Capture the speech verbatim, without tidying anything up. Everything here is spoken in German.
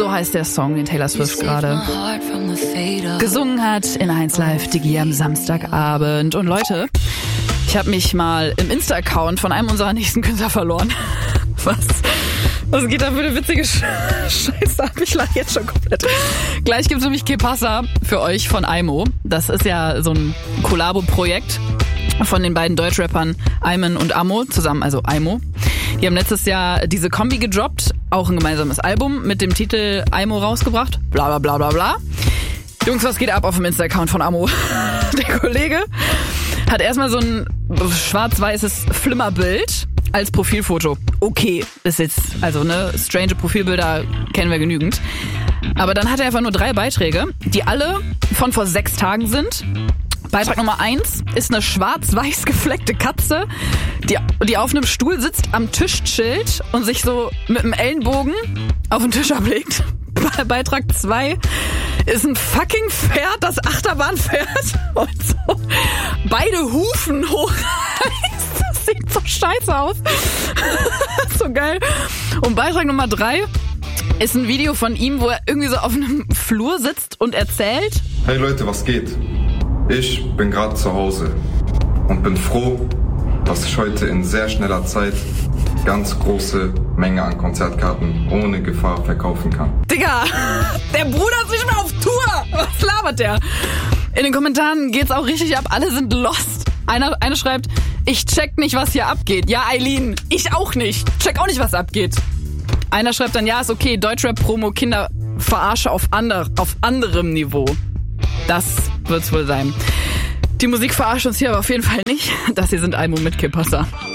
So heißt der Song, den Taylor Swift gerade gesungen hat in eins Live Diggi am Samstagabend. Und Leute, ich habe mich mal im Insta-Account von einem unserer nächsten Künstler verloren. Was? Was geht da für eine witzige Scheiße ab? Ich lache jetzt schon komplett. Gleich gibt's nämlich Que Pasa für euch von Aimo. Das ist ja so ein Kollabo-Projekt von den beiden Deutschrappern Ayman und Amo zusammen, also Aimo. Die haben letztes Jahr diese Kombi gedroppt, auch ein gemeinsames Album mit dem Titel Aimo rausgebracht. Bla bla bla bla bla. Jungs, was geht ab auf dem Insta-Account von Amo? Der Kollege hat erstmal so ein schwarz-weißes Flimmerbild als Profilfoto. Okay, ist jetzt, also ne, strange Profilbilder kennen wir genügend. Aber dann hat er einfach nur drei Beiträge, die alle von vor sechs Tagen sind. Beitrag Nummer eins ist eine schwarz-weiß gefleckte Katze, die, die auf einem Stuhl sitzt, am Tisch chillt und sich so mit dem Ellenbogen auf den Tisch ablegt. Beitrag zwei ist ein fucking Pferd, das Achterbahn fährt und so beide Hufen hochreißt. Das sieht so scheiße aus. So geil. Und Beitrag Nummer drei ist ein Video von ihm, wo er irgendwie so auf einem Flur sitzt und erzählt: Hey Leute, was geht? Ich bin gerade zu Hause und bin froh, dass ich heute in sehr schneller Zeit ganz große Menge an Konzertkarten ohne Gefahr verkaufen kann. Digga, der Bruder ist nicht mehr auf Tour. Was labert der? In den Kommentaren geht's auch richtig ab. Alle sind lost. Einer, eine schreibt: Ich check nicht, was hier abgeht. Ja, Eileen, ich auch nicht. Check auch nicht, was abgeht. Einer schreibt dann: Ja, ist okay, Deutschrap-Promo, Kinderverarsche auf, ander, auf anderem Niveau. Das wird's wohl sein. Die Musik verarscht uns hier aber auf jeden Fall nicht. Das hier sind Aimo mit Que Pasa.